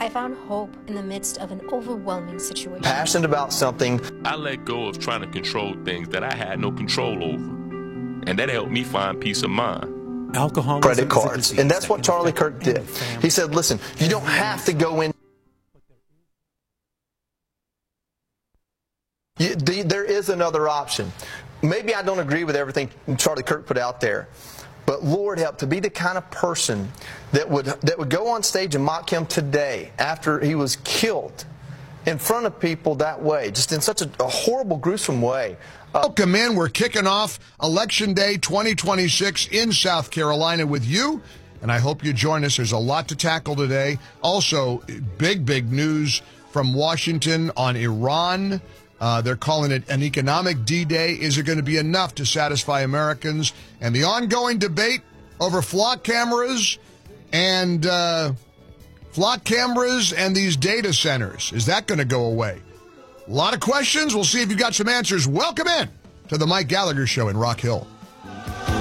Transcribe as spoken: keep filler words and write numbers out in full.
I found hope in the midst of an overwhelming situation. Passionate about something. I let go of trying to control things that I had no control over. And that helped me find peace of mind. Alcohol, credit cards. And that's what Charlie Kirk did. He said, listen, you don't have to go in. You, the, there is another option. Maybe I don't agree with everything Charlie Kirk put out there. But Lord help, to be the kind of person that would that would go on stage and mock him today after he was killed in front of people that way, just in such a, a horrible, gruesome way. Uh, Welcome in. We're kicking off Election Day twenty twenty-six in South Carolina with you, and I hope you join us. There's a lot to tackle today. Also, big, big news from Washington on Iran. Uh, they're calling it an economic D-Day. Is it going to be enough to satisfy Americans? And the ongoing debate over flock cameras and uh, flock cameras and these data centers. Is that going to go away? A lot of questions. We'll see if you've got some answers. Welcome in to the Mike Gallagher Show in Rock Hill.